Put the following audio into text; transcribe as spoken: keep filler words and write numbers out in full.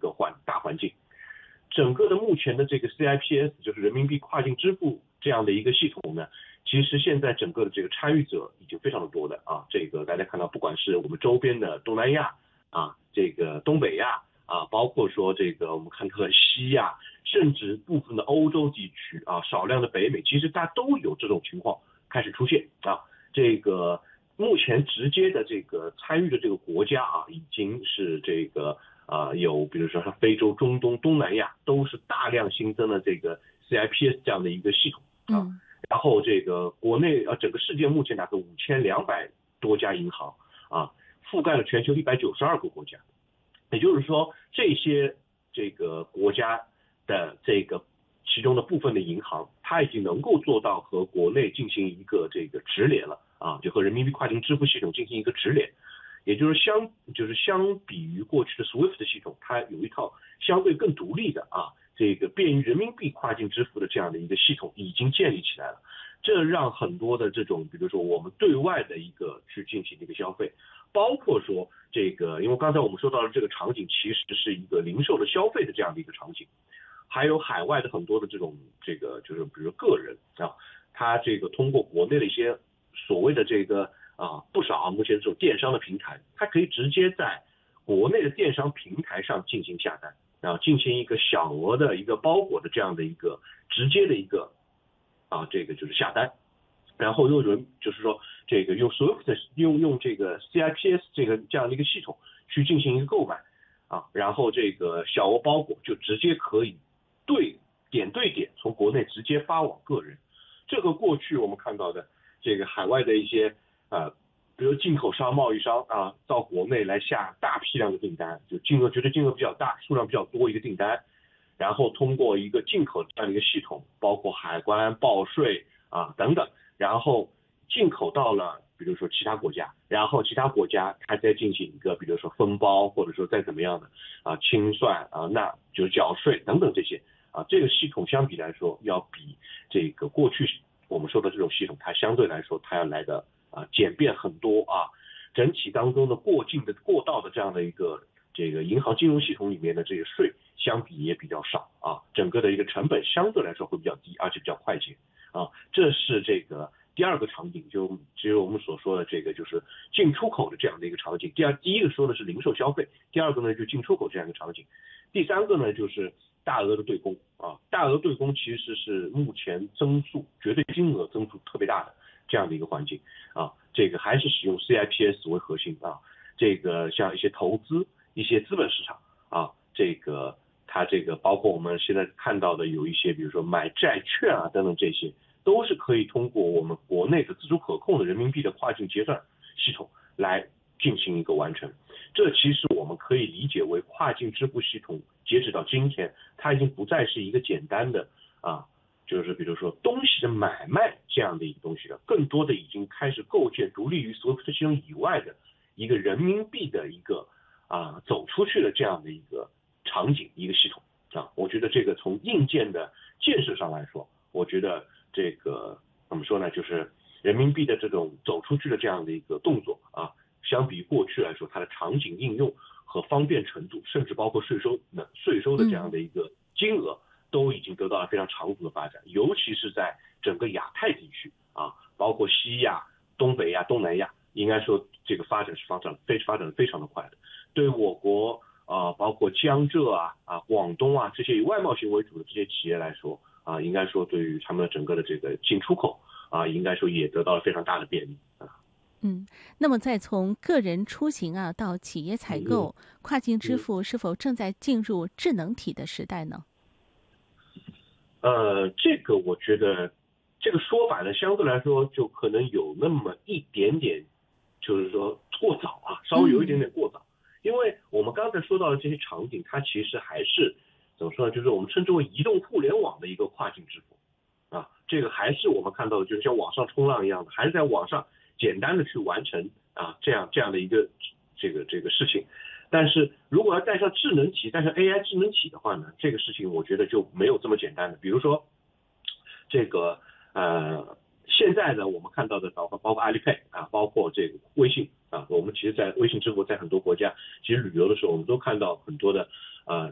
个环大环境。整个的目前的这个 C I P S 就是人民币跨境支付这样的一个系统呢，其实现在整个的这个参与者已经非常的多的啊。这个大家看到，不管是我们周边的东南亚啊，这个东北亚啊，包括说这个我们看到的西亚，甚至部分的欧洲地区啊，少量的北美，其实大家都有这种情况开始出现啊。这个目前直接的这个参与的这个国家啊，已经是这个啊有比如说像非洲、中东、东南亚都是大量新增了这个 C I P S 这样的一个系统啊。 嗯， 然后这个国内啊，整个世界目前大概五千两百多家银行啊，覆盖了全球一百九十二个国家。也就是说，这些这个国家的这个其中的部分的银行，它已经能够做到和国内进行一个这个直连了啊，就和人民币跨境支付系统进行一个直连。也就是相就是相比于过去的 SWIFT 的系统，它有一套相对更独立的啊，这个便于人民币跨境支付的这样的一个系统已经建立起来了。这让很多的这种，比如说我们对外的一个去进行一个消费，包括说这个，因为刚才我们说到的这个场景其实是一个零售的消费的这样的一个场景，还有海外的很多的这种这个就是比如个人啊，他这个通过国内的一些所谓的这个啊不少啊目前这种电商的平台，它可以直接在国内的电商平台上进行下单，然后进行一个小额的一个包裹的这样的一个直接的一个啊这个就是下单。然后用人就是说这个用 SWIFT 用用这个 C I P S 这个这样的一个系统去进行一个购买啊，然后这个小额包裹就直接可以对点对点从国内直接发往个人。这个过去我们看到的这个海外的一些呃，比如进口商、贸易商啊，到国内来下大批量的订单，就金额觉得金额比较大、数量比较多一个订单，然后通过一个进口这样的一个系统，包括海关、报税啊等等。然后进口到了比如说其他国家，然后其他国家它再进行一个比如说分包，或者说再怎么样的啊清算啊，那就是缴税等等这些啊，这个系统相比来说要比这个过去我们说的这种系统，它相对来说它要来的啊简便很多啊，整体当中的过境的过道的这样的一个这个银行金融系统里面的这些税相比也比较少啊，整个的一个成本相对来说会比较低，而且比较快捷。啊，这是这个第二个场景，就只有我们所说的这个就是进出口的这样的一个场景。第二，第一个说的是零售消费，第二个呢就进出口这样一个场景。第三个呢就是大额的对公啊，大额对公其实是目前增速绝对金额增速特别大的这样的一个环境啊，这个还是使用 C I P S 为核心啊，这个像一些投资、一些资本市场啊，这个。它这个包括我们现在看到的有一些，比如说买债券啊等等，这些都是可以通过我们国内的自主可控的人民币的跨境结算系统来进行一个完成。这其实我们可以理解为跨境支付系统，截止到今天，它已经不再是一个简单的啊，就是比如说东西的买卖这样的一个东西了，更多的已经开始构建独立于 SWIFT 系统以外的一个人民币的一个啊走出去的这样的一个。场景一个系统啊，我觉得这个从硬件的建设上来说，我觉得这个怎么说呢，就是人民币的这种走出去的这样的一个动作啊，相比过去来说，它的场景应用和方便程度，甚至包括税收的税收的这样的一个金额，都已经得到了非常长足的发展，尤其是在整个亚太地区啊，包括西亚、东北亚、东南亚，应该说这个发展是发展非发展的非常的快的，对我国。啊，包括江浙啊、啊广东啊这些以外贸型为主的这些企业来说，啊，应该说对于他们整个的这个进出口啊，应该说也得到了非常大的便利啊。 嗯，那么再从个人出行啊到企业采购， 嗯、 跨境支付是否正在进入智能体的时代呢？ 呃，这个我觉得这个说法呢，相对来说就可能有那么一点点，就是说过早啊，稍微有一点点过早。嗯，因为我们刚才说到的这些场景，它其实还是怎么说呢？就是我们称之为移动互联网的一个跨境支付啊，这个还是我们看到的，就是像网上冲浪一样的，还是在网上简单的去完成啊这样这样的一个这个这个事情。但是如果要带上智能体，带上 A I 智能体的话呢，这个事情我觉得就没有这么简单的。比如说这个呃。现在呢，我们看到的包括包括阿里 Pay 啊，包括这个微信啊，我们其实，在微信支付在很多国家，其实旅游的时候，我们都看到很多的呃